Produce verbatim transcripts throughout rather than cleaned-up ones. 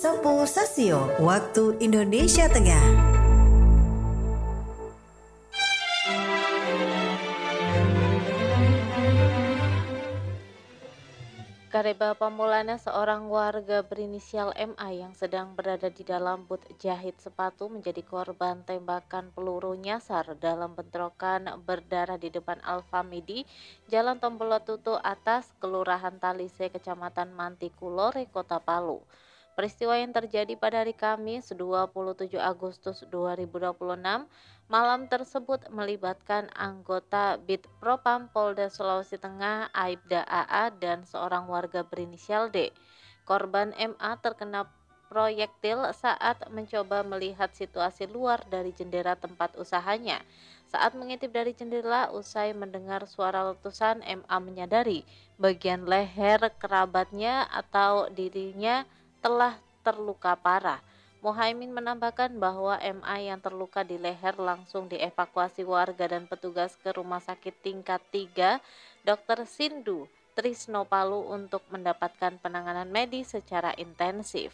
Sapu Sasio, waktu Indonesia Tengah. Kareba Pamulana, seorang warga berinisial M A yang sedang berada di dalam booth jahit sepatu, menjadi korban tembakan peluru nyasar dalam bentrokan berdarah di depan Alfamidi, Jalan Tombolotutu Atas, Kelurahan Talise, Kecamatan Mantikulore, Kota Palu. Peristiwa yang terjadi pada hari Kamis dua puluh tujuh Agustus dua ribu dua puluh enam malam tersebut melibatkan anggota Bid Propam Polda Sulawesi Tengah Aibda A A dan seorang warga berinisial D. Korban M A terkena proyektil saat mencoba melihat situasi luar dari jendela tempat usahanya. Saat mengintip dari jendela, usai mendengar suara letusan, M A menyadari bagian leher kerabatnya atau dirinya telah terluka parah. Muhaimin menambahkan bahwa M A yang terluka di leher langsung dievakuasi warga dan petugas ke Rumah Sakit Tingkat tiga Dokter Sindu Trisno Palu untuk mendapatkan penanganan medis secara intensif.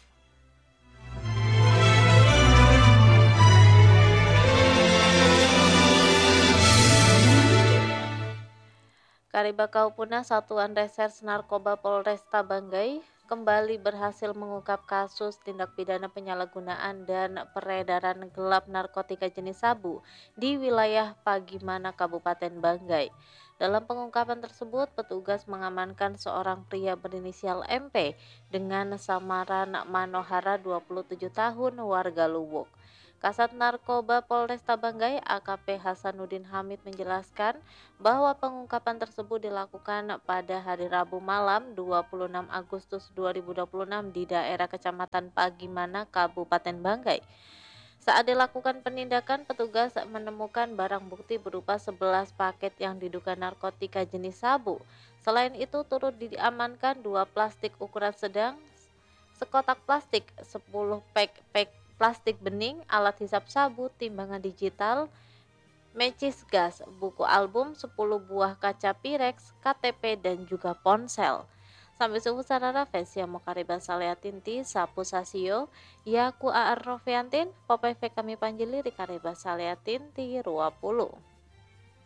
Karibakau Puna, Satuan Reserse Narkoba Polresta Banggai kembali berhasil mengungkap kasus tindak pidana penyalahgunaan dan peredaran gelap narkotika jenis sabu di wilayah Pagimana, Kabupaten Banggai. Dalam pengungkapan tersebut, petugas mengamankan seorang pria berinisial M P dengan samaran Manohara, dua puluh tujuh tahun, warga Luwuk. Kasat Narkoba Polresta Banggai A K P Hasanuddin Hamid menjelaskan bahwa pengungkapan tersebut dilakukan pada hari Rabu malam dua puluh enam Agustus dua ribu dua puluh enam di daerah Kecamatan Pagimana, Kabupaten Banggai. Saat dilakukan penindakan, petugas menemukan barang bukti berupa sebelas paket yang diduga narkotika jenis sabu. Selain itu, turut diamankan dua plastik ukuran sedang, sekotak plastik, sepuluh pack-pack plastik bening, alat hisap sabu, timbangan digital, matches gas, buku album, sepuluh buah kaca Pirex, K T P, dan juga ponsel. Sampai subuh sarara Vesia Mokariba Saleatinti, Sapu Sasio, Yaku A R Noviantin, Popeye kami Panjili, Rikariba Saleatinti, Ruapulu.